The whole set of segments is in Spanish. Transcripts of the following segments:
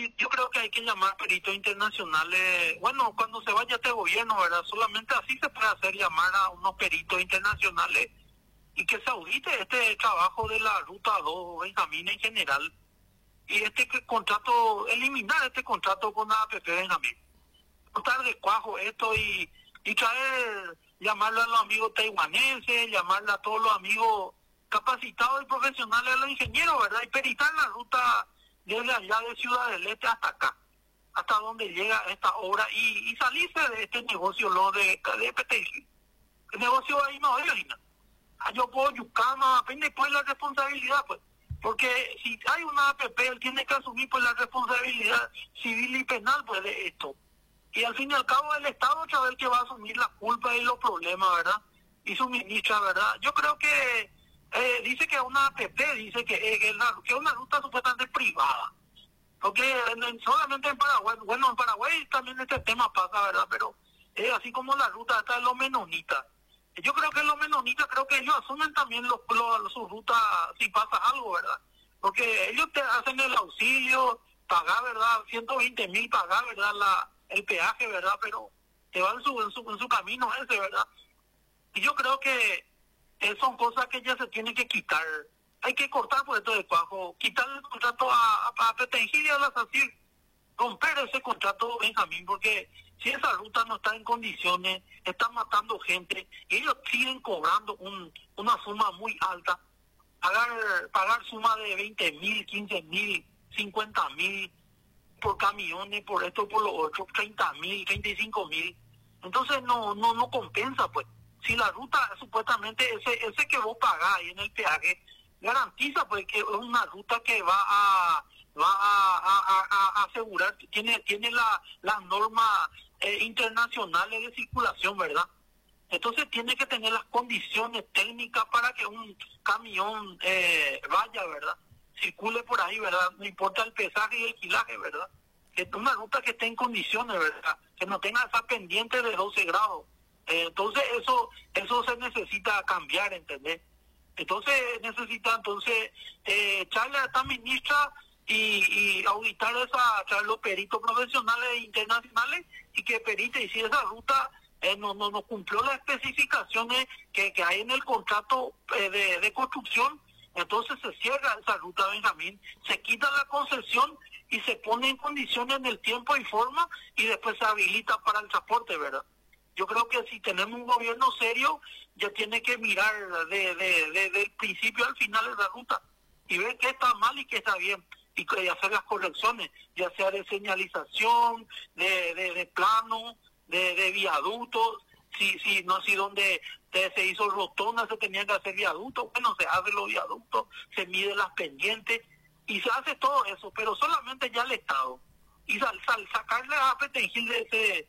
Yo creo que hay que llamar peritos internacionales. Bueno, cuando se vaya este gobierno, ¿verdad? Solamente así se puede hacer, llamar a unos peritos internacionales y que se audite este trabajo de la Ruta 2, Benjamín, en general. Y contrato, eliminar este contrato con la APP, Benjamín. Cortar de cuajo esto y traer, llamarle a los amigos taiwaneses, llamarle a todos los amigos capacitados y profesionales, a los ingenieros, ¿verdad? Y peritar la ruta desde allá de Ciudad del Este hasta acá, hasta donde llega esta obra y salirse de este negocio, lo de PTG. El negocio ahí no es, yo puedo Yucama, depende pues la responsabilidad, pues. Porque si hay una APP, él tiene que asumir pues la responsabilidad civil y penal pues de esto. Y al fin y al cabo el Estado otra vez que va a asumir la culpa y los problemas, ¿verdad? Y suministra, ¿verdad? Yo creo que dice que una APP, dice que es una ruta supuestamente privada. Porque solamente en Paraguay, bueno, en Paraguay también este tema pasa, ¿verdad? Pero es así como la ruta esta de los menonitas. Yo creo que los menonitas, creo que ellos asumen también sus rutas si pasa algo, ¿verdad? Porque ellos te hacen el auxilio, pagar, ¿verdad? 120,000 pagar, ¿verdad? El peaje, ¿verdad? Pero te van en su camino ese, ¿verdad? Y yo creo que son cosas que ya se tienen que quitar. Hay que cortar por esto de cuajo, quitar el contrato a Petengil y a la SACIR, romper ese contrato, Benjamín, porque si esa ruta no está en condiciones, están matando gente, y ellos siguen cobrando una suma muy alta, pagar suma de 20,000, 15,000, 50,000 por camiones, por esto, por lo otro, 30,000, 35,000. Entonces no compensa, pues. Si la ruta, supuestamente, ese que vos pagás ahí en el peaje, garantiza pues que es una ruta que va a asegurar, tiene las normas internacionales de circulación, ¿verdad? Entonces tiene que tener las condiciones técnicas para que un camión vaya, ¿verdad? Circule por ahí, ¿verdad? No importa el pesaje y el kilaje, ¿verdad? Que es una ruta que esté en condiciones, ¿verdad? Que no tenga esa pendiente de 12 grados. Entonces eso se necesita cambiar, ¿entendés? Entonces necesita echarle a esta ministra y auditar traer los peritos profesionales e internacionales y que perite, y si esa ruta no cumplió las especificaciones que hay en el contrato de construcción, entonces se cierra esa ruta, Benjamín, se quita la concesión y se pone en condiciones en el tiempo y forma y después se habilita para el transporte, ¿verdad? Yo creo que si tenemos un gobierno serio, ya tiene que mirar del principio al final de la ruta y ver qué está mal y qué está bien y hacer las correcciones, ya sea de señalización, de plano, de viaductos, si donde se hizo rotonda se tenían que hacer viaductos, bueno, se hacen los viaductos, se miden las pendientes y se hace todo eso, pero solamente ya el Estado. Y sacarle a Petengil de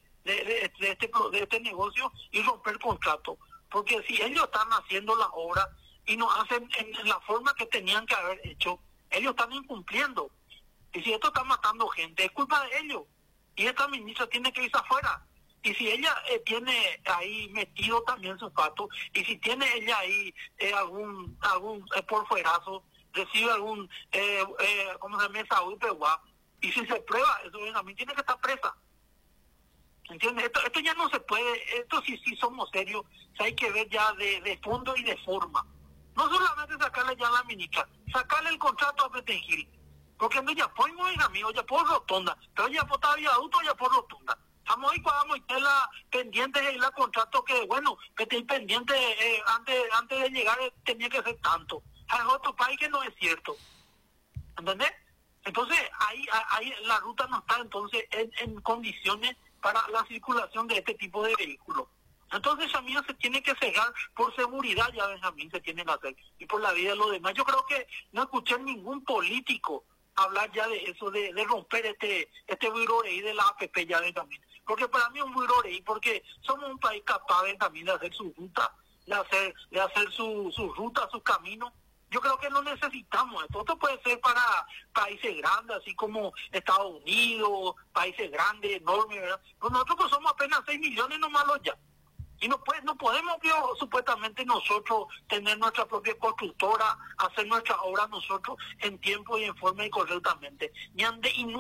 este negocio y romper el contrato, porque si ellos están haciendo la obra y no hacen en la forma que tenían que haber hecho, ellos están incumpliendo, y si esto está matando gente es culpa de ellos, y esta ministra tiene que irse afuera, y si ella tiene ahí metido también su pato, y si tiene ella ahí algún por fuerazo, recibe algún ¿cómo se llama? Saúl Peguá, y si se prueba eso, también tiene que estar presa. ¿Entiendes? Esto ya no se puede, esto sí somos serios, hay que ver ya de fondo y de forma. No solamente sacarle ya a la ministra, sacarle el contrato a Petengil, porque no ya podemos ir amigos, ya por rotonda, pero ya por viaducto, ya por rotonda. Vamos a ir cuando la pendiente y la contrato que, bueno, que esté pendiente antes de llegar tenía que ser tanto. Hay otro país que no es cierto. ¿Entendés? Entonces, ahí la ruta no está entonces en condiciones para la circulación de este tipo de vehículos. Entonces, amigo, se tiene que cegar por seguridad, ya Benjamín, se tiene que hacer, y por la vida de los demás. Yo creo que no escuché ningún político hablar ya de eso, de romper este buroreí de la APP ya, Benjamín. Porque para mí es un buroreí, porque somos un país capaz, Benjamín, de hacer su ruta, de hacer su ruta, sus caminos. Yo creo que no necesitamos esto. Esto puede ser para países grandes, así como Estados Unidos, países grandes, enormes, ¿verdad? Pero nosotros pues somos apenas 6 millones nomás los ya. Y no podemos, supuestamente nosotros, tener nuestra propia constructora, hacer nuestra obra nosotros en tiempo y en forma y correctamente.